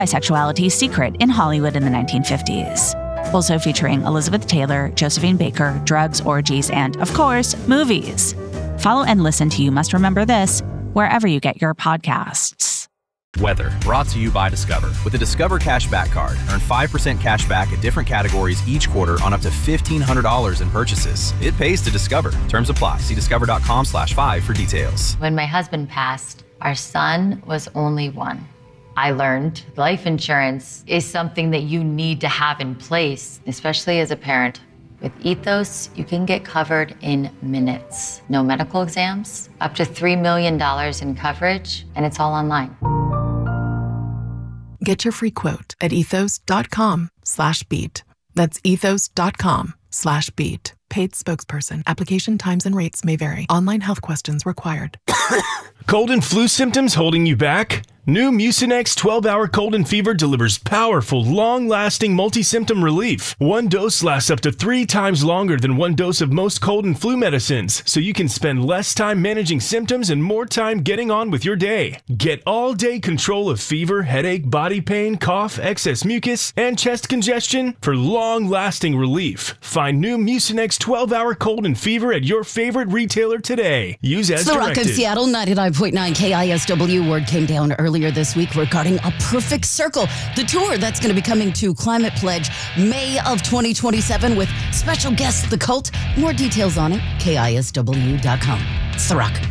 bisexuality's secret in Hollywood in the 1950s. Also featuring Elizabeth Taylor, Josephine Baker, drugs, orgies, and, of course, movies. Follow and listen to You Must Remember This wherever you get your podcasts. Weather, brought to you by Discover. With the Discover Cashback Card, earn 5% cash back at different categories each quarter on up to $1,500 in purchases. It pays to Discover. Terms apply. See discover.com/5 for details. When my husband passed, our son was only one. I learned life insurance is something that you need to have in place, especially as a parent. With Ethos, you can get covered in minutes. No medical exams, up to $3 million in coverage, and it's all online. Get your free quote at ethos.com/beat. That's ethos.com/beat. Paid spokesperson. Application times and rates may vary. Online health questions required. Cold and flu symptoms holding you back? New Mucinex 12-hour cold and fever delivers powerful, long-lasting multi-symptom relief. One dose lasts up to 3 times longer than one dose of most cold and flu medicines, so you can spend less time managing symptoms and more time getting on with your day. Get all-day control of fever, headache, body pain, cough, excess mucus, and chest congestion for long-lasting relief. Find new Mucinex 12-hour cold and fever at your favorite retailer today. Use as directed. Rock of Seattle, 99.9 KISW. Word came down earlier this week regarding A Perfect Circle, the tour that's going to be coming to Climate Pledge May of 2027 with special guest The Cult. More details on it, KISW.com. It's The Rock.